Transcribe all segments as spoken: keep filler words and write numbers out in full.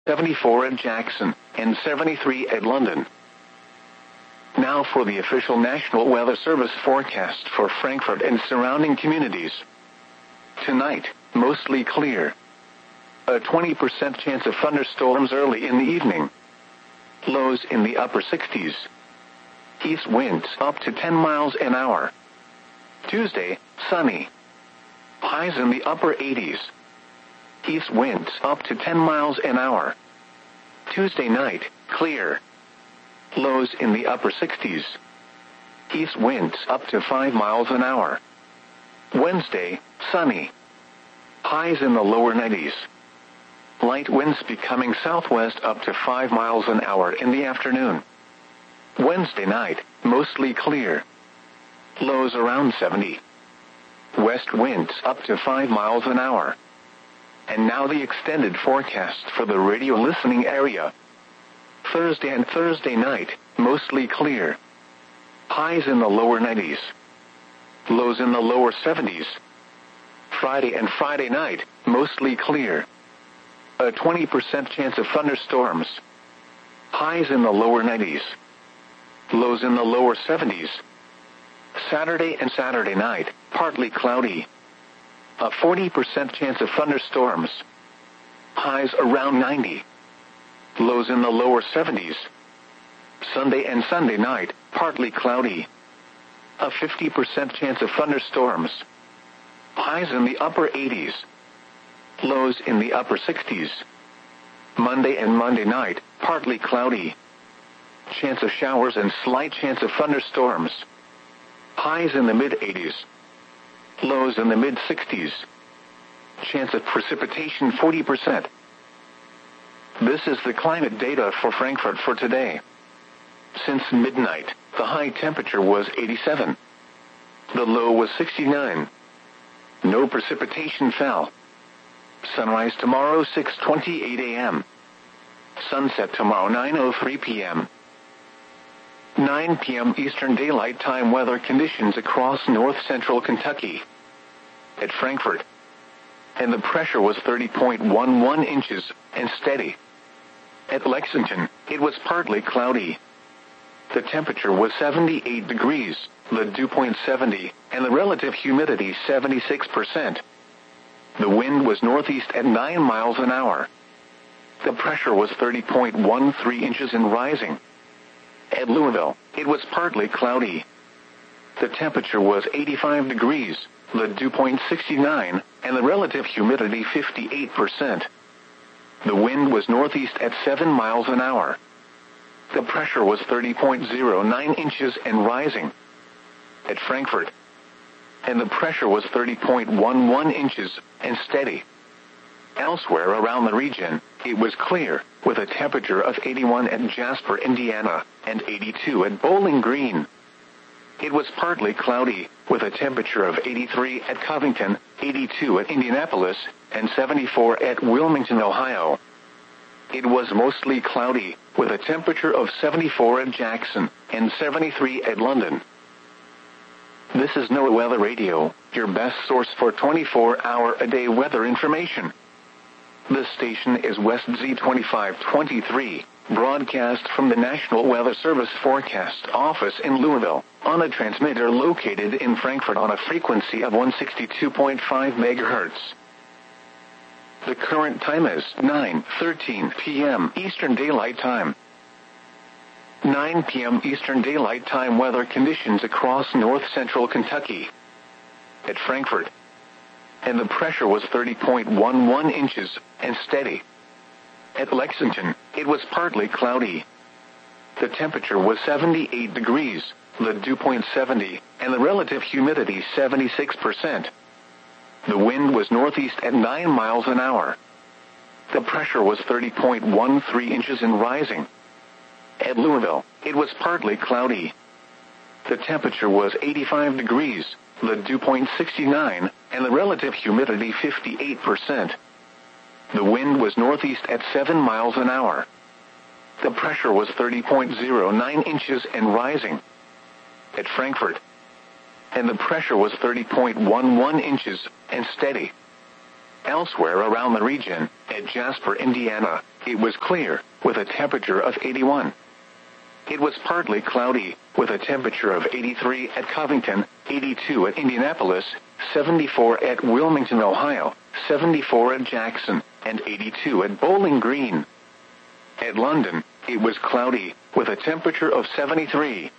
seventy-four at Jackson, and seventy-three at London. Now for the official National Weather Service forecast for Frankfurt and surrounding communities. Tonight, mostly clear. A twenty percent chance of thunderstorms early in the evening. Lows in the upper sixties. East winds up to ten miles an hour. Tuesday, sunny. Highs in the upper eighties. East winds up to ten miles an hour. Tuesday night, clear. Lows in the upper sixties. East winds up to five miles an hour. Wednesday, sunny. Highs in the lower nineties. Light winds becoming southwest up to five miles an hour in the afternoon. Wednesday night, mostly clear. Lows around seventy. West winds up to five miles an hour. And now the extended forecast for the radio listening area. Thursday and Thursday night, mostly clear. Highs in the lower nineties. Lows in the lower seventies. Friday and Friday night, mostly clear. A twenty percent chance of thunderstorms. Highs in the lower nineties. Lows in the lower seventies. Saturday and Saturday night, partly cloudy. A forty percent chance of thunderstorms. Highs around ninety. Lows in the lower seventies. Sunday and Sunday night, partly cloudy. A fifty percent chance of thunderstorms. Highs in the upper eighties. Lows in the upper sixties. Monday and Monday night, partly cloudy. Chance of showers and slight chance of thunderstorms. Highs in the mid-eighties. Lows in the mid-sixties. Chance of precipitation forty percent. This is the climate data for Frankfurt for today. Since midnight, the high temperature was eighty-seven. The low was sixty-nine. No precipitation fell. Sunrise tomorrow six twenty-eight a m Sunset tomorrow nine oh three p m nine p m Eastern Daylight Time weather conditions across north-central Kentucky. At Frankfurt. And the pressure was thirty point one one inches, and steady. At Lexington, it was partly cloudy. The temperature was seventy-eight degrees, the dew point seventy, and the relative humidity seventy-six percent. The wind was northeast at nine miles an hour. The pressure was thirty point one three inches and rising. At Louisville, it was partly cloudy. The temperature was eighty-five degrees, the dew point sixty-nine, and the relative humidity fifty-eight percent. The wind was northeast at seven miles an hour. The pressure was thirty point zero nine inches and rising. At Frankfurt. And the pressure was thirty point one one inches, and steady. Elsewhere around the region, it was clear, with a temperature of eighty-one at Jasper, Indiana, and eighty-two at Bowling Green. It was partly cloudy, with a temperature of eighty-three at Covington, eighty-two at Indianapolis, and seventy-four at Wilmington, Ohio. It was mostly cloudy, with a temperature of seventy-four at Jackson, and seventy-three at London. This is NOAA Weather Radio, your best source for twenty-four hour a day weather information. This station is West Z twenty-five twenty-three, broadcast from the National Weather Service Forecast Office in Louisville, on a transmitter located in Frankfurt on a frequency of one sixty-two point five megahertz. The current time is nine thirteen p m Eastern Daylight Time. nine p m Eastern Daylight Time weather conditions across north-central Kentucky. At Frankfurt. And the pressure was thirty point one one inches, and steady. At Lexington, it was partly cloudy. The temperature was seventy-eight degrees, the dew point seventy, and the relative humidity seventy-six percent. The wind was northeast at nine miles an hour. The pressure was thirty point one three inches and rising. At Louisville, it was partly cloudy. The temperature was eighty-five degrees, the dew point sixty-nine, and the relative humidity fifty-eight percent. The wind was northeast at seven miles an hour. The pressure was thirty point zero nine inches and rising. At Frankfurt. And the pressure was thirty point one one inches, and steady. Elsewhere around the region, at Jasper, Indiana, it was clear, with a temperature of eighty-one. It was partly cloudy, with a temperature of eighty-three at Covington, eighty-two at Indianapolis, seventy-four at Wilmington, Ohio, seventy-four at Jackson, and eighty-two at Bowling Green. At London, it was cloudy, with a temperature of seventy-three.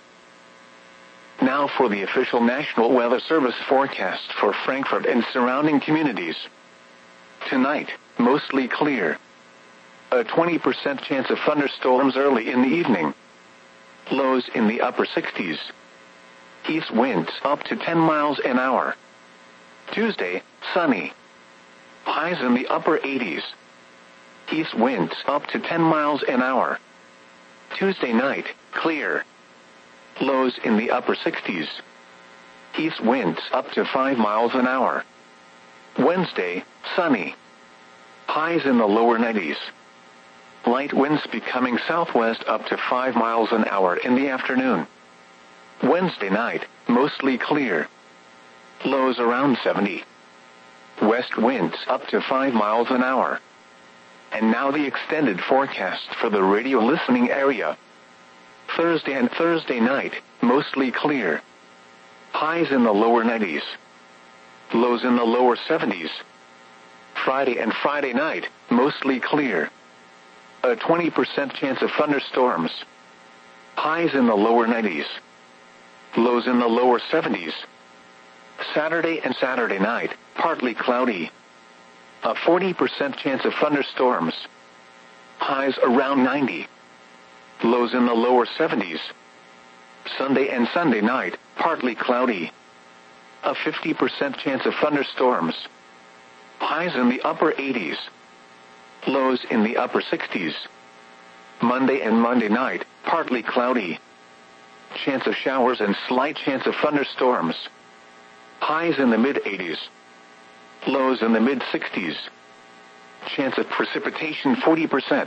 Now for the official National Weather Service forecast for Frankfurt and surrounding communities. Tonight, mostly clear. A twenty percent chance of thunderstorms early in the evening. Lows in the upper sixties. East winds up to ten miles an hour. Tuesday, sunny. Highs in the upper eighties. East winds up to ten miles an hour. Tuesday night, clear. Lows in the upper sixties. East winds up to five miles an hour. Wednesday, sunny. Highs in the lower nineties. Light winds becoming southwest up to five miles an hour in the afternoon. Wednesday night, mostly clear. Lows around seventy. West winds up to five miles an hour. And now the extended forecast for the radio listening area. Thursday and Thursday night, mostly clear. Highs in the lower nineties. Lows in the lower seventies. Friday and Friday night, mostly clear. A twenty percent chance of thunderstorms. Highs in the lower nineties. Lows in the lower seventies. Saturday and Saturday night, partly cloudy. A forty percent chance of thunderstorms. Highs around ninety. Lows in the lower seventies. Sunday and Sunday night, partly cloudy. A fifty percent chance of thunderstorms. Highs in the upper eighties. Lows in the upper sixties. Monday and Monday night, partly cloudy. Chance of showers and slight chance of thunderstorms. Highs in the mid-eighties. Lows in the mid-sixties. Chance of precipitation forty percent.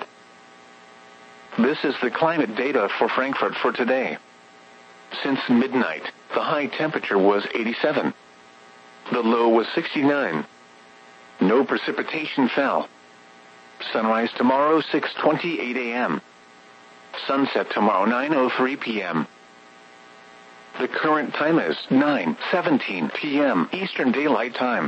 This is the climate data for Frankfurt for today. Since midnight, the high temperature was eighty-seven. The low was sixty-nine. No precipitation fell. Sunrise tomorrow six twenty-eight a m Sunset tomorrow nine oh three p m The current time is nine seventeen p m Eastern Daylight Time.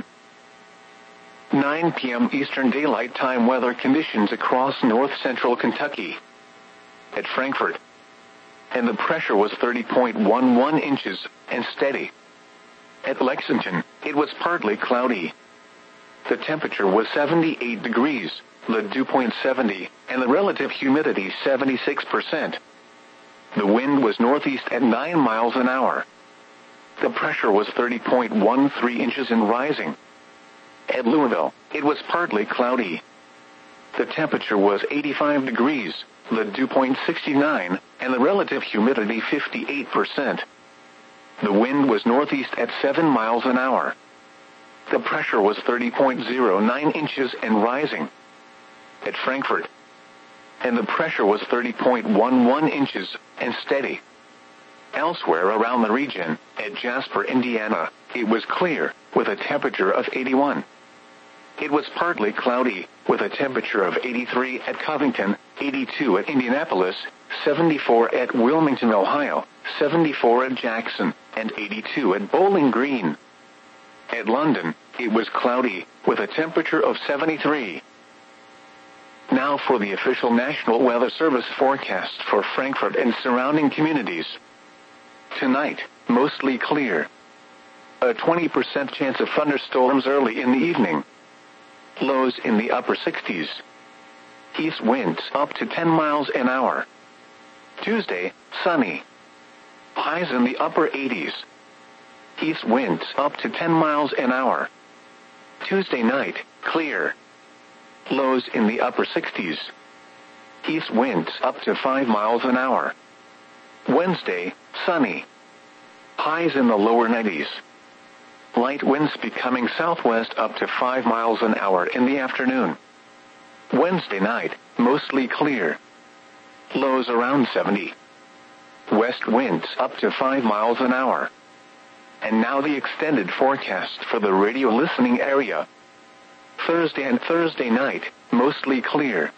nine p m Eastern Daylight Time weather conditions across north-central Kentucky. At Frankfurt. And the pressure was thirty point one one inches and steady. At Lexington, it was partly cloudy. The temperature was seventy-eight degrees. The dew point seventy, and the relative humidity seventy-six percent. The wind was northeast at nine miles an hour. The pressure was thirty point one three inches and rising. At Louisville, it was partly cloudy. The temperature was eighty-five degrees, the dew point sixty-nine, and the relative humidity fifty-eight percent. The wind was northeast at seven miles an hour. The pressure was thirty point zero nine inches and rising. At Frankfurt. And the pressure was thirty point one one inches and steady. Elsewhere around the region, at Jasper, Indiana, it was clear, with a temperature of eighty-one. It was partly cloudy, with a temperature of eighty-three at Covington, eighty-two at Indianapolis, seventy-four at Wilmington, Ohio, seventy-four at Jackson, and eighty-two at Bowling Green. At London, it was cloudy, with a temperature of seventy-three. Now for the official National Weather Service forecast for Frankfurt and surrounding communities. Tonight, mostly clear. A twenty percent chance of thunderstorms early in the evening. Lows in the upper sixties. East winds up to ten miles an hour. Tuesday, sunny. Highs in the upper eighties. East winds up to ten miles an hour. Tuesday night, clear. Lows in the upper sixties. East winds up to five miles an hour. Wednesday, sunny. Highs in the lower nineties. Light winds becoming southwest up to five miles an hour in the afternoon. Wednesday night, mostly clear. Lows around seventy. West winds up to five miles an hour. And now the extended forecast for the radio listening area. Thursday and Thursday night, mostly clear.